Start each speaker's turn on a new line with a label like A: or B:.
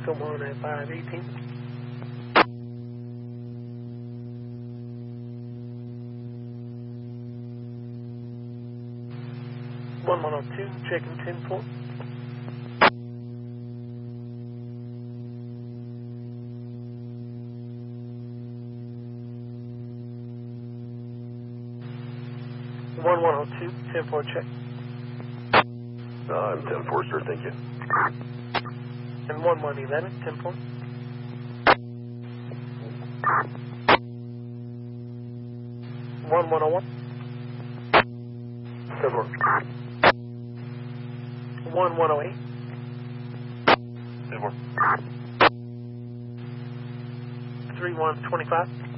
A: someone at 518. 1102, checking 10-4. One 102, 10-4 check.
B: I'm 10-4, sir, thank you.
A: And 1111, 10-4. One 101.
B: 10-4.
A: One 108.
B: 10-4.
A: 3125.